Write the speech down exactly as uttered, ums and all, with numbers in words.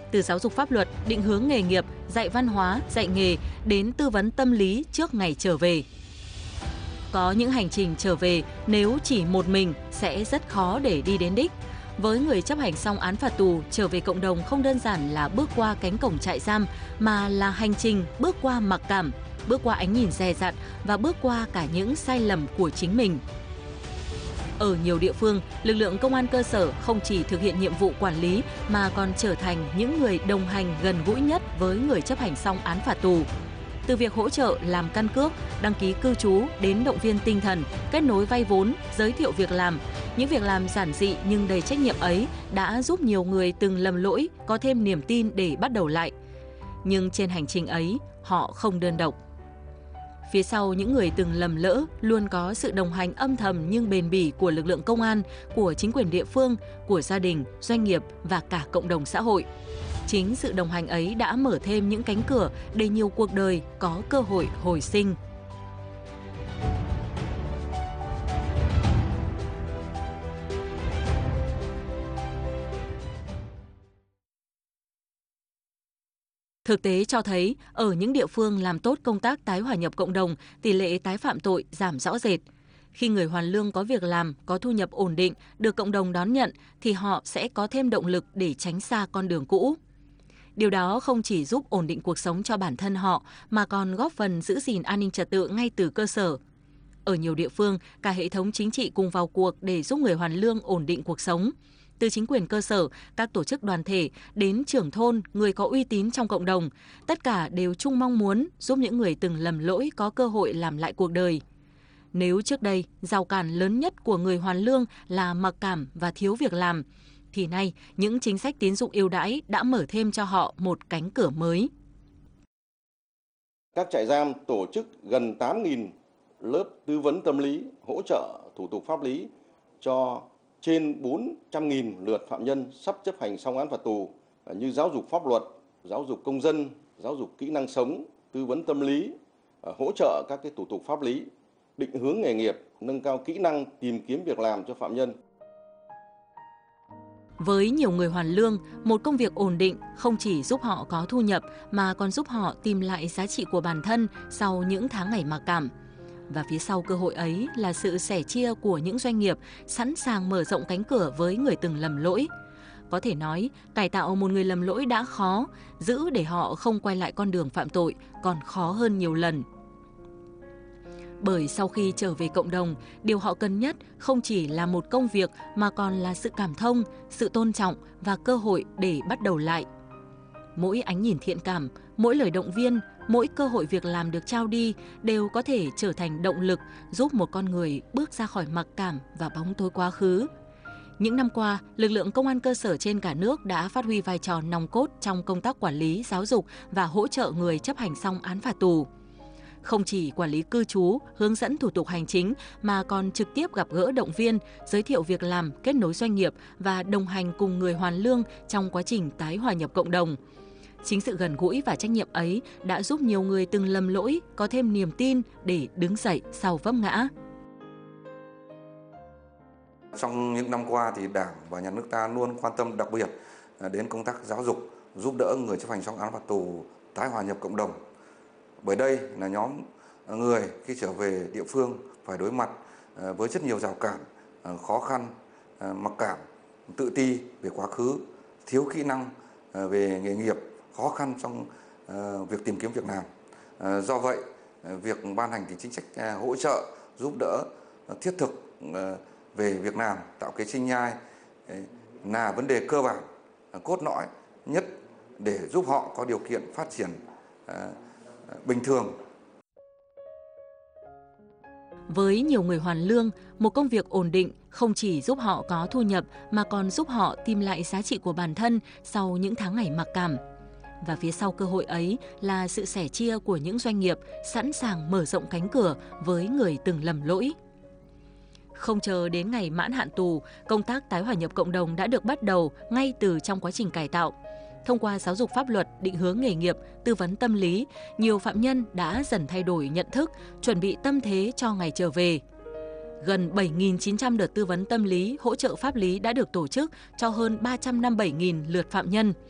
Từ giáo dục pháp luật, định hướng nghề nghiệp, dạy văn hóa, dạy nghề đến tư vấn tâm lý trước ngày trở về. Có những hành trình trở về nếu chỉ một mình sẽ rất khó để đi đến đích. Với người chấp hành xong án phạt tù, trở về cộng đồng không đơn giản là bước qua cánh cổng trại giam mà là hành trình bước qua mặc cảm, bước qua ánh nhìn dè dặt và bước qua cả những sai lầm của chính mình. Ở nhiều địa phương, lực lượng công an cơ sở không chỉ thực hiện nhiệm vụ quản lý mà còn trở thành những người đồng hành gần gũi nhất với người chấp hành xong án phạt tù. Từ việc hỗ trợ làm căn cước, đăng ký cư trú đến động viên tinh thần, kết nối vay vốn, giới thiệu việc làm, những việc làm giản dị nhưng đầy trách nhiệm ấy đã giúp nhiều người từng lầm lỗi có thêm niềm tin để bắt đầu lại. Nhưng trên hành trình ấy, họ không đơn độc. Phía sau những người từng lầm lỡ luôn có sự đồng hành âm thầm nhưng bền bỉ của lực lượng công an, của chính quyền địa phương, của gia đình, doanh nghiệp và cả cộng đồng xã hội. Chính sự đồng hành ấy đã mở thêm những cánh cửa để nhiều cuộc đời có cơ hội hồi sinh. Thực tế cho thấy, ở những địa phương làm tốt công tác tái hòa nhập cộng đồng, tỷ lệ tái phạm tội giảm rõ rệt. Khi người hoàn lương có việc làm, có thu nhập ổn định, được cộng đồng đón nhận, thì họ sẽ có thêm động lực để tránh xa con đường cũ. Điều đó không chỉ giúp ổn định cuộc sống cho bản thân họ, mà còn góp phần giữ gìn an ninh trật tự ngay từ cơ sở. Ở nhiều địa phương, cả hệ thống chính trị cùng vào cuộc để giúp người hoàn lương ổn định cuộc sống. Từ chính quyền cơ sở, các tổ chức đoàn thể, đến trưởng thôn, người có uy tín trong cộng đồng, tất cả đều chung mong muốn giúp những người từng lầm lỗi có cơ hội làm lại cuộc đời. Nếu trước đây, rào cản lớn nhất của người hoàn lương là mặc cảm và thiếu việc làm, thì nay những chính sách tín dụng ưu đãi đã mở thêm cho họ một cánh cửa mới. Các trại giam tổ chức gần tám nghìn lớp tư vấn tâm lý, hỗ trợ thủ tục pháp lý cho trên bốn trăm nghìn lượt phạm nhân sắp chấp hành xong án phạt tù như giáo dục pháp luật, giáo dục công dân, giáo dục kỹ năng sống, tư vấn tâm lý, hỗ trợ các cái thủ tục pháp lý, định hướng nghề nghiệp, nâng cao kỹ năng tìm kiếm việc làm cho phạm nhân. Với nhiều người hoàn lương, một công việc ổn định không chỉ giúp họ có thu nhập mà còn giúp họ tìm lại giá trị của bản thân sau những tháng ngày mặc cảm. Và phía sau cơ hội ấy là sự sẻ chia của những doanh nghiệp sẵn sàng mở rộng cánh cửa với người từng lầm lỗi. Có thể nói, cải tạo một người lầm lỗi đã khó, giữ để họ không quay lại con đường phạm tội còn khó hơn nhiều lần. Bởi sau khi trở về cộng đồng, điều họ cần nhất không chỉ là một công việc mà còn là sự cảm thông, sự tôn trọng và cơ hội để bắt đầu lại. Mỗi ánh nhìn thiện cảm, mỗi lời động viên, mỗi cơ hội việc làm được trao đi đều có thể trở thành động lực giúp một con người bước ra khỏi mặc cảm và bóng tối quá khứ. Những năm qua, lực lượng công an cơ sở trên cả nước đã phát huy vai trò nòng cốt trong công tác quản lý, giáo dục và hỗ trợ người chấp hành xong án phạt tù. Không chỉ quản lý cư trú, hướng dẫn thủ tục hành chính mà còn trực tiếp gặp gỡ động viên, giới thiệu việc làm, kết nối doanh nghiệp và đồng hành cùng người hoàn lương trong quá trình tái hòa nhập cộng đồng. Chính sự gần gũi và trách nhiệm ấy đã giúp nhiều người từng lầm lỗi có thêm niềm tin để đứng dậy sau vấp ngã. Trong những năm qua thì Đảng và Nhà nước ta luôn quan tâm đặc biệt đến công tác giáo dục, giúp đỡ người chấp hành xong án phạt tù tái hòa nhập cộng đồng. Bởi đây là nhóm người khi trở về địa phương phải đối mặt với rất nhiều rào cản, khó khăn, mặc cảm, tự ti về quá khứ, thiếu kỹ năng về nghề nghiệp, khó khăn trong việc tìm kiếm việc làm. Do vậy, việc ban hành chính sách hỗ trợ, giúp đỡ thiết thực về việc làm, tạo kế sinh nhai là vấn đề cơ bản, cốt lõi nhất để giúp họ có điều kiện phát triển bình thường. Với nhiều người hoàn lương, một công việc ổn định không chỉ giúp họ có thu nhập mà còn giúp họ tìm lại giá trị của bản thân sau những tháng ngày mặc cảm. Và phía sau cơ hội ấy là sự sẻ chia của những doanh nghiệp sẵn sàng mở rộng cánh cửa với người từng lầm lỗi. Không chờ đến ngày mãn hạn tù, công tác tái hòa nhập cộng đồng đã được bắt đầu ngay từ trong quá trình cải tạo. Thông qua giáo dục pháp luật, định hướng nghề nghiệp, tư vấn tâm lý, nhiều phạm nhân đã dần thay đổi nhận thức, chuẩn bị tâm thế cho ngày trở về. Gần bảy nghìn chín trăm đợt tư vấn tâm lý, hỗ trợ pháp lý đã được tổ chức cho hơn ba trăm năm mươi bảy nghìn lượt phạm nhân.